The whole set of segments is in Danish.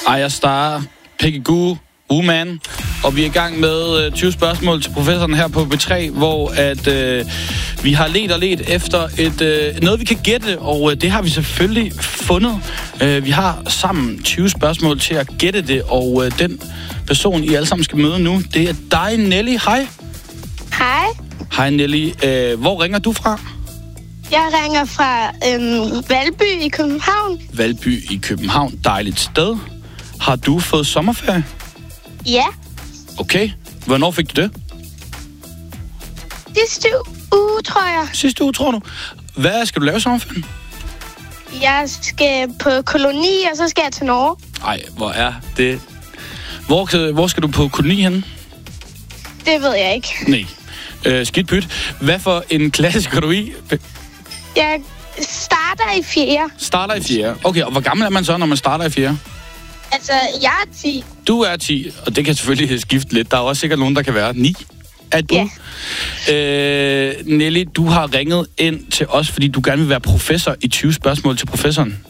Aya Star, Peggy Goo, Woman. Og vi er i gang med 20 spørgsmål til professoren her på B3, hvor at vi har ledt efter noget, vi kan gætte, og det har vi selvfølgelig fundet. Vi har sammen 20 spørgsmål til at gætte det, og den person, I alle sammen skal møde nu, det er dig, Nelly. Hej. Hej. Hej, Nelly. Hvor ringer du fra? Jeg ringer fra Valby i København. Valby i København. Dejligt sted. Har du fået sommerferie? Ja. Okay. Hvornår fik du det? Sidste uge, tror jeg. Sidste uge, tror du? Hvad skal du lave i sommerferien? Jeg skal på koloni, og så skal jeg til Norge. Ej, hvor er det... Hvor skal du på koloni henne? Det ved jeg ikke. Nej. Skidt pyt. Hvad for en klasse går du i? Jeg starter i 4. Starter i 4. Okay, og hvor gammel er man så, når man starter i 4? Altså, jeg er 10. Du er 10, og det kan selvfølgelig skifte lidt. Der er også sikkert nogen, der kan være 9. Er et bud? Ja. Nelly, du har ringet ind til os, fordi du gerne vil være professor i 20 spørgsmål til professoren.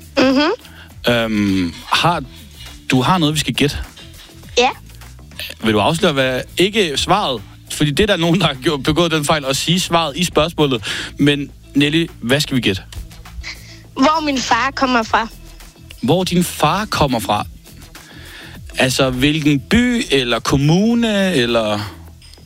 Mhm. Du har noget, vi skal gætte? Ja. Vil du afsløre, hvad ikke svaret? Fordi det er der nogen, der har begået den fejl at sige svaret i spørgsmålet. Men Nelly, hvad skal vi gætte? Hvor min far kommer fra. Hvor din far kommer fra? Altså, hvilken by, eller kommune, eller...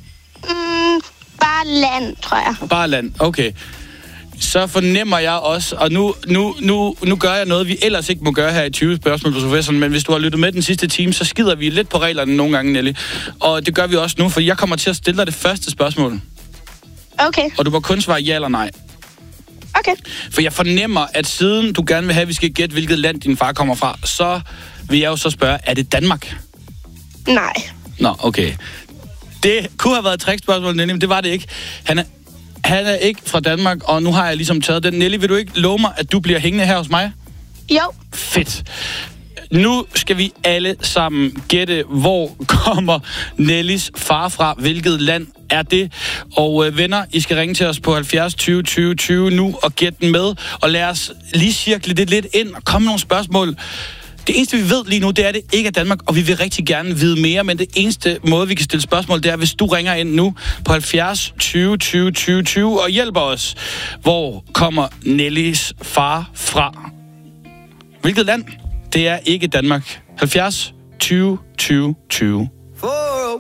Bare land, tror jeg. Bare land, okay. Så fornemmer jeg også, og nu gør jeg noget, vi ellers ikke må gøre her i 20 spørgsmål på professoren, men hvis du har lyttet med den sidste time, så skider vi lidt på reglerne nogle gange, Nelly. Og det gør vi også nu, for jeg kommer til at stille dig det første spørgsmål. Okay. Og du må kun svare ja eller nej. Okay. For jeg fornemmer, at siden du gerne vil have, at vi skal gætte, hvilket land din far kommer fra, så vil jeg jo så spørge, er det Danmark? Nej. Nå, okay. Det kunne have været et trickspørgsmål, Nelly, men det var det ikke. Han er ikke fra Danmark, og nu har jeg ligesom taget den. Nelly, vil du ikke love mig, at du bliver hængende her hos mig? Jo. Fedt. Nu skal vi alle sammen gætte, hvor kommer Nellys far fra. Hvilket land er det? Og venner, I skal ringe til os på 70 20 20 20 nu og gætte den med. Og lad os lige cirkle det lidt ind og komme nogle spørgsmål. Det eneste, vi ved lige nu, det er, at det ikke er Danmark, og vi vil rigtig gerne vide mere, men det eneste måde, vi kan stille spørgsmål, det er, hvis du ringer ind nu på 70 20 20 20 20 og hjælper os. Hvor kommer Nellys far fra? Hvilket land? Det er ikke Danmark. 70 20 20 20.